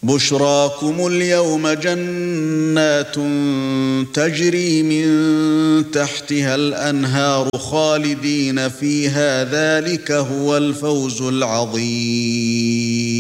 بشراكم اليوم جنات تجري من تحتها الأنهار خالدين فيها ذلك هو الفوز العظيم